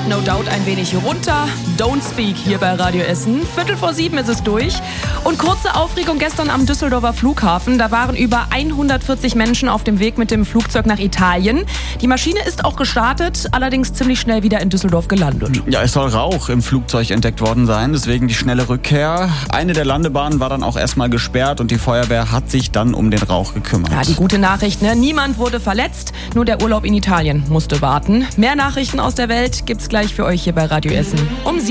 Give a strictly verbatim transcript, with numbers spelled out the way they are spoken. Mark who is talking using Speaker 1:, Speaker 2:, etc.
Speaker 1: No Doubt ein wenig runter. Don't Speak hier bei Radio Essen. Viertel vor sieben ist es durch. Und kurze Aufregung gestern am Düsseldorfer Flughafen. Da waren über hundertvierzig Menschen auf dem Weg mit dem Flugzeug nach Italien. Die Maschine ist auch gestartet, allerdings ziemlich schnell wieder in Düsseldorf gelandet.
Speaker 2: Ja, es soll Rauch im Flugzeug entdeckt worden sein, deswegen die schnelle Rückkehr. Eine der Landebahnen war dann auch erstmal gesperrt und die Feuerwehr hat sich dann um den Rauch gekümmert.
Speaker 1: Ja, die gute Nachricht, ne? Niemand wurde verletzt, nur der Urlaub in Italien musste warten. Mehr Nachrichten aus der Welt gibt's gleich für euch hier bei Radio Essen um